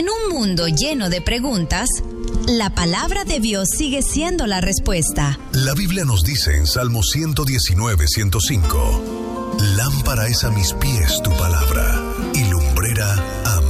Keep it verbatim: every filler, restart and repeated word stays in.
En un mundo lleno de preguntas, la palabra de Dios sigue siendo la respuesta. La Biblia nos dice en Salmo ciento diecinueve, ciento cinco, lámpara es a mis pies tu palabra